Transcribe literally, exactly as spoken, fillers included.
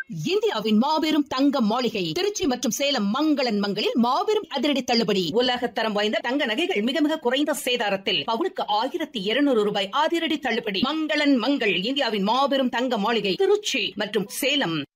இந்தியாவின் மாபெரும் தங்க மாளிகை திருச்சி மற்றும் சேலம் மங்களன் மங்களில் மாபெரும் அதிரடி தள்ளுபடி. உலகத்தரம் வாய்ந்த தங்க நகைகள் மிக மிக குறைந்த சேதாரத்தில் பவுனுக்கு ஆயிரத்தி இருநூறு ரூபாய் அதிரடி தள்ளுபடி. மங்களன் மங்கள் இந்தியாவின் மாபெரும் தங்க மாளிகை திருச்சி மற்றும் சேலம்.